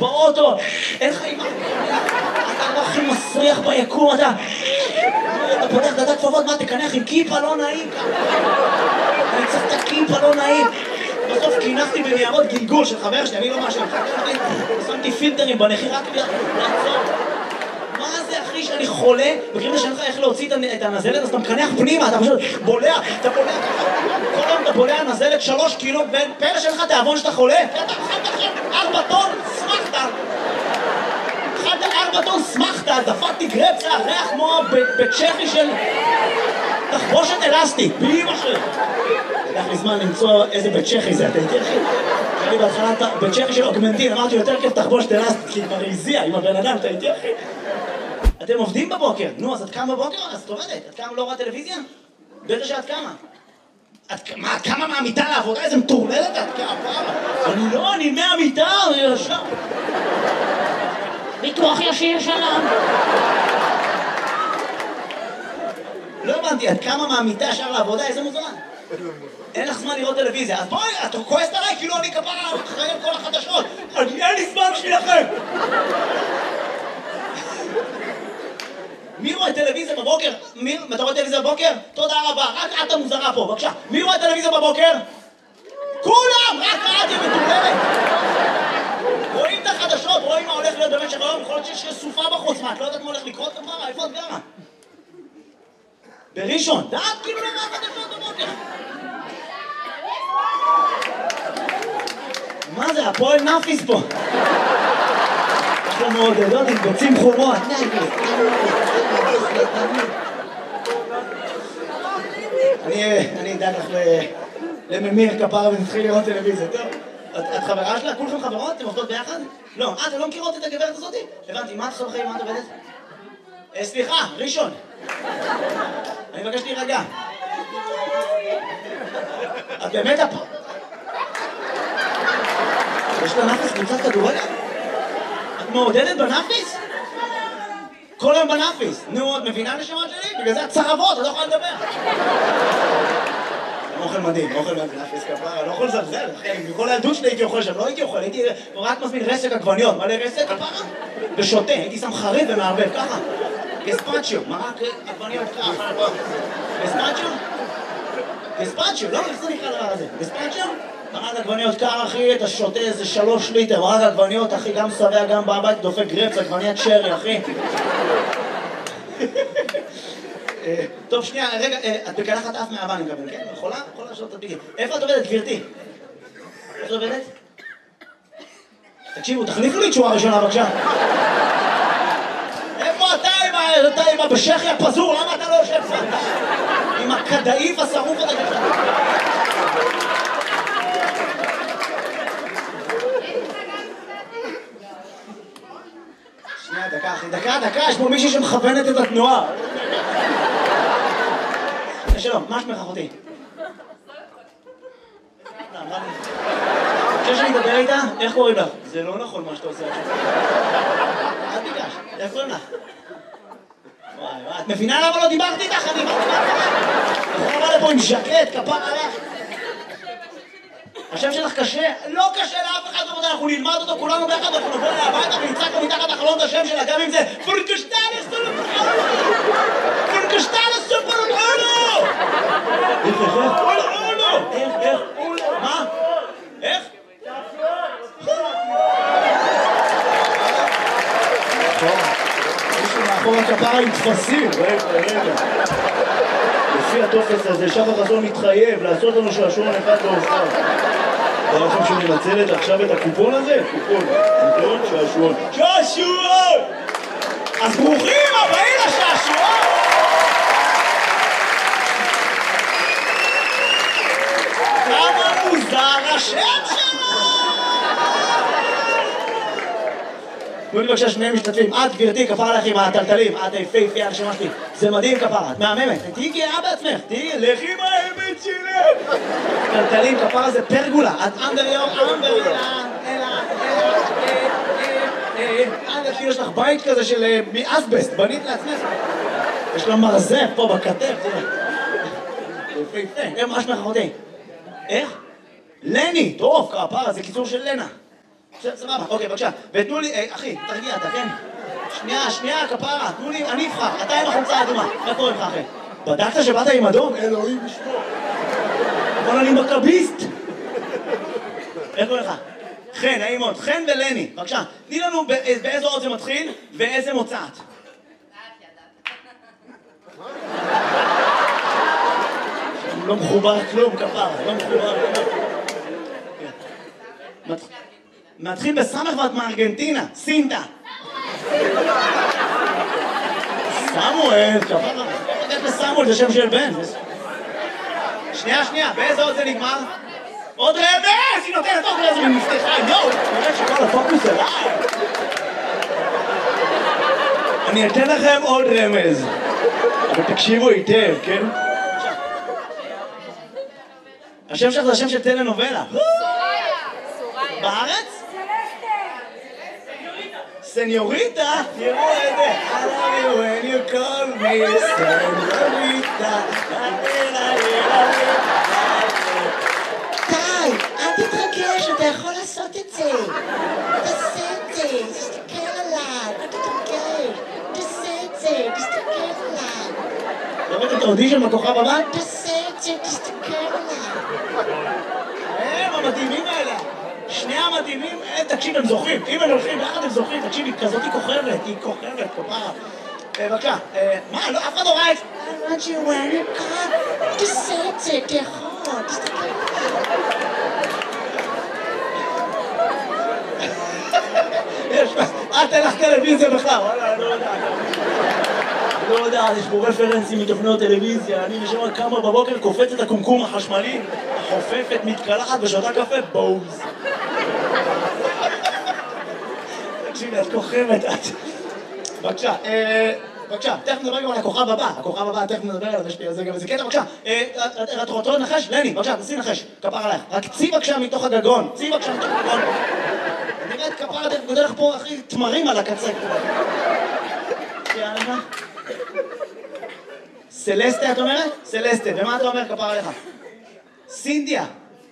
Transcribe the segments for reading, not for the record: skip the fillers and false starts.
באוטו, אין לך אימא, אתה הכי מסריח ביקום, אתה פותח דעת כפפות, מה תקנח עם כיפה לא נעים ככה, אני צריך את הכיפה לא נעים, בסוף קינחתי בניירות גלגול של חבר שלי, אני לא משהו, שמתי פילטרים בנחי רק לעצור. מה זה אחי שאני חולה, בקריב שאין לך איך להוציא את הנזלת, אז אתה מקנח פנימה, אתה פשוט בולע, אתה בולע ככה, כל היום אתה בולע נזלת 3 קילו, ופלא שאין לך תיאבון שאתה חולה, אתה אכלת עכשיו 4 טון, שמחת, אכלת 4 טון, שמחת, דפקתי גרפסה, ריח כמו בצ'כי של תחבושת אלסטית, בלי משהו. לקח לי זמן למצוא איזה בית צ'כי זה, אתה איתי אחי? אני בהתחלה בית צ'כי של אוגמנטין, אמרתי יותר כיף תחבושת אלסטית, כי היא כבר הזיעה עם הבן אדם, אתה איתי אחי? אתם עובדים בבוקר, נו, אז את קמה בבוקר? אז את עובדת. את קמה לא רואה טלוויזיה? בטח שאת קמה. מה, את קמה מהמיטה לעבודה? איזה מטורללת את קמה? אני מהמיטה, אני ישר. ביטוח ישיר שלם. לא הבנתי, את קמה מהמיטה ישר לעבודה? איזה מוזמן? אין לך זמן לראות טלוויזיה, אז בואי, את כועסת עליי כאילו אני כפרה אחראי על כל החדשות. אין לי זמן בשבילכם. מי רואה טלוויזיה בבוקר? אתה רואה טלוויזיה בבוקר? תודה רבה, רק את המוזרה פה, בבקשה. מי רואה טלוויזיה בבוקר? כולם! רק את היא מטורללת! רואים את החדשות, רואים מה הולך להיות במשך היום, יכול להיות שיש סופה בחוץ, מה? את לא יודעת מה הולך לקרות כפרה? איפה את גרה? בראשון, דעת כאילו לא רואה חדשות בבוקר. מה זה? הפועל נאפיס פה. אנחנו מעודדות עם ביצים חומות. אני אדאג לך לממיר כפרה ונתחיל לראות טלוויזיה. טוב, את חברה שלה? כולכם חברות? אתם עובדות ביחד? לא, אתם לא מכירות את הגברת הזאת? הבנתי, מה את עושה בחיים? מה את עובדת? סליחה, ראשון. אני מבקש להירגע. את באמת הפ... יש לה נאפיס קבוצת כדורגל? את מעודדת בנאפיס? כל היום בנאפיס. נו, את מבינה נשמות שלי? בגלל זה את צרבות, את לא יכולה לדבר. אוכל מדהים, אוכל בנאפיס כפרה, אני לא יכול לזלזל, אחי. מכל הילדות שלי הייתי אוכל שם, לא הייתי אוכל, הייתי רק מזמין רסק עגבניות. מלא רסק כפרה? ושותה, הייתי שם חריף ומערבב, ככה. גספצ'יו, מרק עגבניות ככה. גספצ'יו? גספצ'יו, לא? איך זה נקרא דבר הזה? גספצ'יו? מרק עגבניות קר, אחי, אתה שותה איזה 3 ליטר, מרק עגבניות, אחי, גם שבע, גם בבית, דופק גרפס, עגבניית שרי, אחי. טוב, שנייה, רגע, את בקלחת אף מהאבא, אני מקבל, כן? יכולה? יכולה לשאול את הדביקים. איפה את עובדת, גברתי? איפה את עובדת? תקשיבו, תחליפו לי תשובה ראשונה, בבקשה. איפה אתה עם הבשכי הפזור? למה אתה לא יושב פה? עם הכדאיף השרוף הזה ככה. שנייה, דקה, אחי, דקה, יש פה מישהי שמכוונת את התנועה. שלום, מה שמך אחותי? חושב שאני אדבר איתה? איך קוראים לך? זה לא נכון מה שאתה עושה עכשיו. אל תיגש, איך קוראים לך? וואי, את מבינה למה לא דיברתי איתך? אני דיברתי איתך. אתה בא לפה עם ז'קט, כפר עליך. השם שלך קשה? לא קשה לאף אחד, אנחנו נלמד אותו כולנו ביחד, אנחנו נבוא אליה הביתה ונמצא פה מתחת החלון את השם שלה, גם אם זה פורקשטלס סופרולו! איך? מה? איך? מישהו מאחור הכפרה עם תפסים, רגע. לפי הטופס הזה, שחר חסון מתחייב לעשות לנו שעשועון אחד לאופן. אתה לכם שהוא מנצלת עכשיו את הקופון הזה? קופון, שעשועון. שעשועון! אז ברוכים הבאים לשעשועון! כמה מוזר השם שלו! תנו לי בבקשה שני משתתפים, את גברתי כפרה עליך עם הטלטלים, את היפהפייה הנשמה שלי, זה מדהים כפרה, את מהממת, תהיי גאה בעצמך, לכי עם האמת שלי! טלטלים כפרה זה פרגולה, את אנדריור, כאילו יש לך בית כזה של מאסבסט, בנית לעצמך, יש לה מרזב פה בכתף, יפהפה, מה שמך אחותי? איך? לני, טוב, כפרה, זה קיצור של לנה. סבבה, אוקיי, בבקשה. ותנו לי, אחי, תרגיע, אתה כן? שנייה, כפרה, תנו לי, אני אבחר, אתה עם החולצה האדומה. איך קוראים לך, אחי? בדקת שבאת עם אדום? אלוהים ישמור. אבל אני מכביסט. איך קוראים לך? חן, נעים מאוד. חן ולני, בבקשה. תני לנו באיזו אות זה מתחיל ואיזה מוצאת. לא מחובר כלום, כפרה, לא מחובר כלום. מתחיל בסמך ואת מארגנטינה, סינטה. סמואל, כפרה. איך לסמואל זה שם של בן. שנייה, באיזה עוד זה נגמר? עוד רמז! היא נותנת עוד רמז ומפתחה, יואו! אני חושב שכל הפוקוס אליי. אני אתן לכם עוד רמז. אבל תקשיבו היטב, כן? השם שלך זה השם של טלנובלה. בארץ? סניוריטה? תראו את זה. I love you when you call me סניוריטה. די, אל תתרגש, אתה יכול לעשות את זה. תעשה את זה, תסתכל עליי, אל תתרגש. תעשה את זה, תסתכל עליי. לראות את האודישן בכוכב הבא? תעשה את זה, תסתכל עליי. הם המדהימים האלה. שני המדהימים, תקשיב, הם זוכים. אם הם הולכים ביחד הם זוכים, תקשיב, היא כזאת היא כוכבת, כפרה. בבקשה, מה, לא, אף אחד לא ראה את זה. I want you when you call. תעשה את זה, אתה יכול, תסתכל עליי. תן לך טלוויזיה בכלל, וואלה, לא יודע, יש פה רפרנסים מתוכניות טלוויזיה, אני נשמע כמה בבוקר קופץ את הקומקום החשמלי, חופפת, מתקלחת ושותה קפה, בוז. תקשיבי, את כוכבת, את. בבקשה, תכף נדבר גם על הכוכב הבא, תכף נדבר עליו, יש לי על זה גם איזה קטע, בבקשה. את רוצה לנחש? לני, בבקשה, תנסי לנחש, כפר עלייך. רק צי בבקשה מתוך הגגון, נראה את כפר הדרך, גודל לך פה, אחי, תמרים על הקצה. יאללה. סלסטה, את אומרת? סלסטה, ומה אתה אומר, כפר עליך? סינדיה.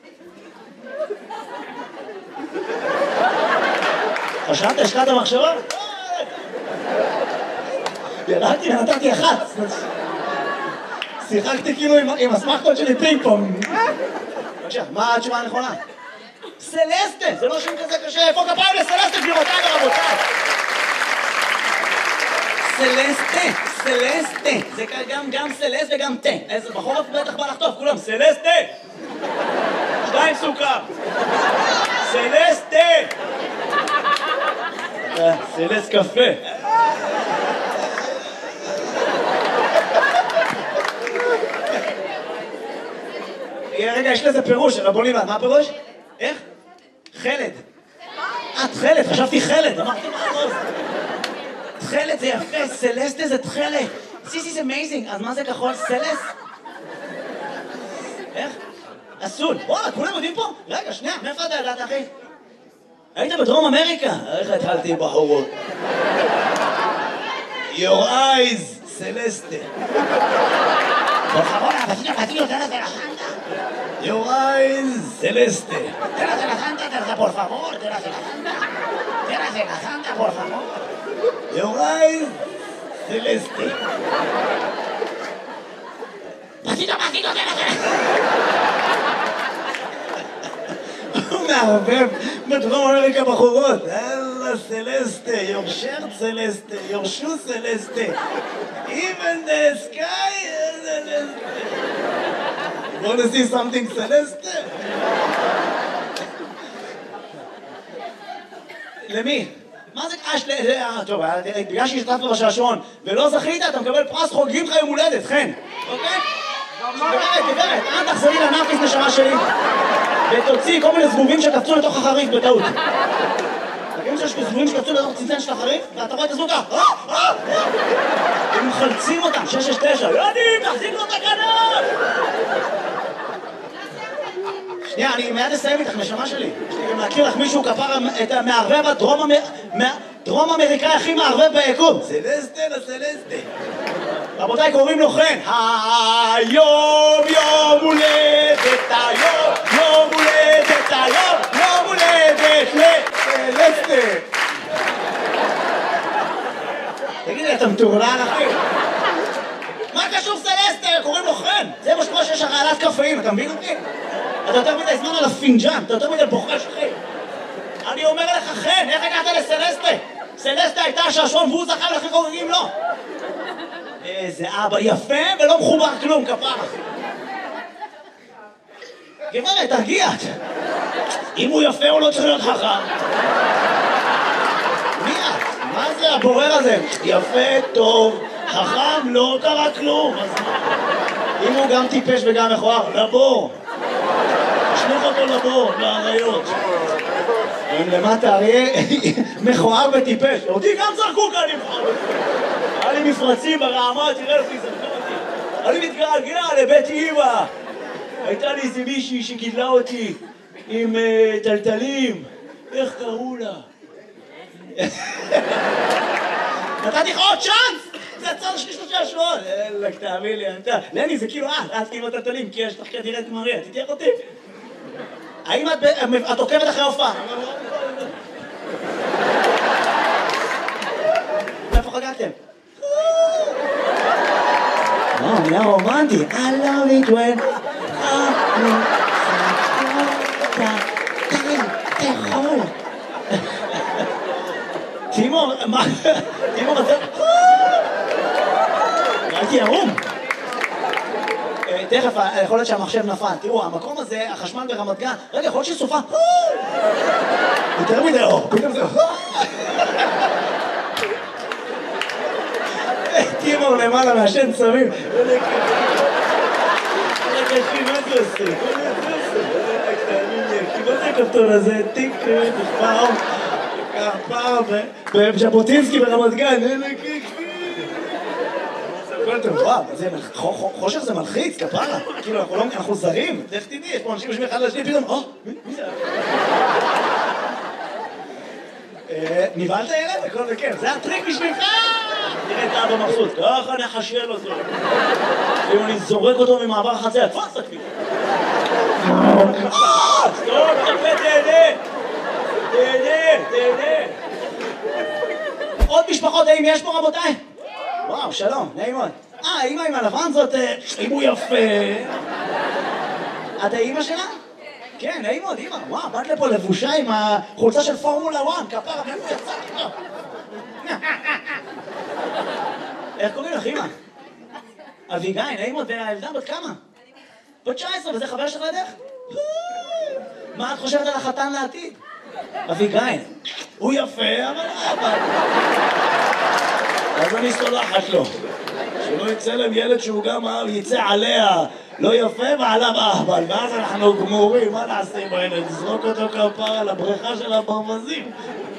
חשבת, השקעת מחשבה? ירדתי ונתתי אחת. שיחקתי כאילו עם הסמכות שלי פינג פונג. בבקשה, מה התשובה הנכונה? סלסטה, זה לא שם כזה קשה. איפה כפיים לסלסטה, גבירותיי ורבותיי? סלסטה. זה גם סלסט וגם תה. איזה בחורף בטח בא לחטוף, כולם. סלסטה. 2 סוכר. סלסטה. סלסט קפה. רגע, יש לזה פירוש, רבו ליבן, מה הפירוש? איך? חלד. את חלד, חשבתי חלד, אמרתי מה הראש? תכלת זה יפה, סלסטה זה תכלת. This is amazing, אז מה זה כחול? סלס? איך? אסול. וואלה, כולם יודעים פה? רגע, שנייה, מאיפה אתה ידעת, אחי? היית בדרום אמריקה? איך התחלתי בחורות? Your eyes, סלסטה. Por favor, vecino, te das de la santa. Your eyes, celeste. Te das de la santa, por favor, te das de la santa. Te das de la santa, por favor. Your eyes, celeste. Vecino, te das de la הוא מערבב בדרום אמריקה בחורות. אללה סלסטה, your shirt סלסטה, your shoe סלסטה. Even the sky is celeste. Want to see something celeste? למי? מה זה קש? טוב, בגלל שהשתתפת בשעשועון ולא זכית, אתה מקבל פרס חוגגים לך יום הולדת, חן. אוקיי? גברת, אל תחזרי לנאפיס נשמה שלי ותוציא כל מיני זבובים שקפצו לתוך החריף בטעות. תגידו שיש זבובים שקפצו לתוך צנצן של החריף ואתה רואה את הזבוב ככה הם מחלצים אותם, 669 ילדים, תחזיק לו את הכנף! שנייה, אני מיד אסיים איתך, נשמה שלי. יש לי גם להכיר לך מישהו כפר את המערבב הדרום אמריקאי הכי מערבב ביקום. סלסטה לסלסטה. רבותיי, קוראים לו חן. היום יום הולדת, היום יום הולדת, היום יום הולדת לסלסטה. אתה מטורלל, אחי? מה קשור סלסטה? קוראים לו חן. זה מה שקורה שיש הרעלת קפאים, אתה מבין אותי? אתה יותר מדי זמן על הפינג'אן, אתה יותר מדי בוחש, אחי. אני אומר לך, חן, איך הגעת לסלסטה? סלסטה הייתה השעשועון והוא זכה לכי חוגגים לו. איזה אבא יפה ולא מחובר כלום, כפרה. גברת, תרגיע. אם הוא יפה הוא לא צריך להיות חכם. מי את? מה זה הבורר הזה? יפה, טוב, חכם, לא קרה כלום. אז אם הוא גם טיפש וגם מכוער, לבור. תשלוח אותו לבור, לאריות. אם למטה אריה מכוער וטיפש. אותי גם זרקו כאן מכוער. היה לי מפרצים ברעמה, תראה לפי זרקו אותי. אני מתגעגע לבית אמא. הייתה לי איזה מישהי שגידלה אותי עם טלטלים. איך קראו לה? נתתי לך עוד צ'אנס! זה הצד שלי 3 שבועות! אלק, תאמין לי, לני, זה כאילו את כאילו טלטלים, כי יש לך כדירת מריה, תתייך אותי? האם את עוקבת אחרי הופעה? מאיפה חגגתם? נהיה רומנטי. I love it when תאכול. תימור, מה? תימור, אתה... הייתי ערום. תכף, יכול להיות שהמחשב נפל. תראו, המקום הזה, החשמל ברמת גן, רגע, יכול להיות שסופה. יותר מדי אור, פתאום זה... תימור למעלה מהשן צמים. אחי, מה זה עושה? מה זה הכפתור הזה? טיק, פעם, בז'בוטינסקי ברמת גן, וואו, חושך זה מלחיץ, כפרה. כאילו, אנחנו זרים. איך תדעי, יש פה אנשים יושבים אחד לשני, פתאום, מי זה? נבהלת ילד? הכל בכיף. זה הטריק בשבילך! תראה את האבא מבסוט, ככה נחשל אותו. אם אני זורק אותו ממעבר החציה, תפס אותי. סטופ, תהנה! תהנה! עוד משפחות, האם יש פה רבותיי? וואו, שלום, נעים מאוד. אמא עם הלבן זאת, אם הוא יפה. את האמא שלה? כן, נעים מאוד, אמא. וואו, באת לפה לבושה עם החולצה של פורמולה 1, כפרה, ואיפה יצא? איך קוראים לך, אמא? אביגיל, נעים מאוד, והילדה בת כמה? בת 19, וזה חבר שלך לידך? מה את חושבת על החתן לעתיד? אביגיל, הוא יפה, אבל... אז אני סולחת לו. שלא יצא להם ילד שהוא גם יצא עליה לא יפה ועליו אהבל, ואז אנחנו גמורים, מה נעשה עם הילד? נזרוק אותו כפרה לבריכה של הברווזים.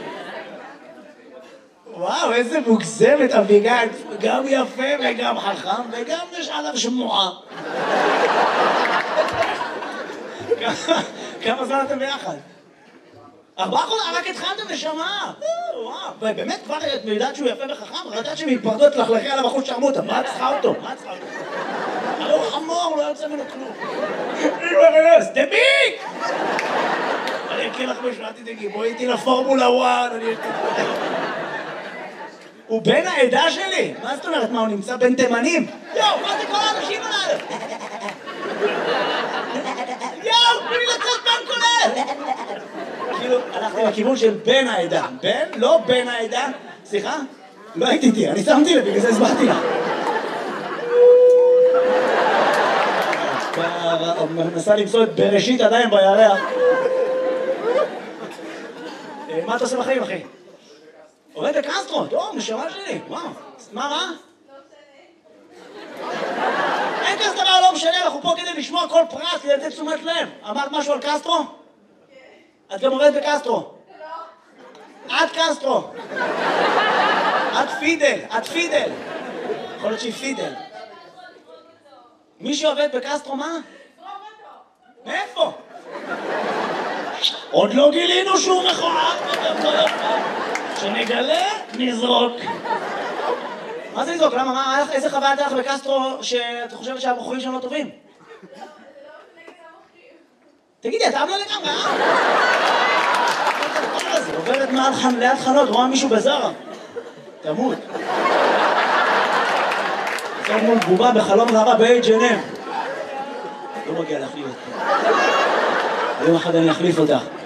וואו, איזה מוגזמת אביגיל, גם יפה וגם חכם וגם יש עליו שמועה. כמה זמן אתם ביחד? 4 חודשים, רק התחלתם נשמה. וואו, באמת כבר את יודעת שהוא יפה וחכם? ראית שהם יתפרדו את לחלכי עליו אחוז שרמוטה, מה צריכה אותו? הרי הוא חמור, לא יוצא ממנו כלום. דביק! אני אקריא לך משהו, אל תדאגי, בואי איתי לפורמולה 1, הוא בן העדה שלי? מה זאת אומרת? מה, הוא נמצא בין תימנים? יואו, מה זה כל האנשים עליו? יואו, תנו לי לצאת בן כולל! כאילו, הלכתי לכיוון של בן העדה. בן? לא בן העדה. סליחה? לא הייתי איתי, אני שמתי לב, בגלל זה הסברתי לך. מנסה למצוא את בראשית עדיין בירח. מה אתה עושה בחיים, אחי? עובד בקסטרו, טוב, נשמה שלי, וואו. מה רע? אין כזה דבר, לא משנה, אנחנו פה כדי לשמוע כל פרט, כדי לתת תשומת לב. אמרת משהו על קסטרו? את גם עובדת בקסטרו. את קסטרו. את פידל, את פידל. יכול להיות שהיא פידל. מי שעובד בקסטרו, מה? מאיפה? עוד לא גילינו שהוא מכוער. כשנגלה, נזרוק. מה זה לזרוק? למה? איזה חוויה הייתה לך בקסטרו שאת חושבת שהבחורים שם לא טובים? תגידי, אתה לא לגמרי, עוברת ליד חנות, רואה מישהו בזרה. תמות. יושבת מול בובה בחלום ראווה ב-H&M. לא מגיע להחליף אותך. יום אחד אני אחליף אותך.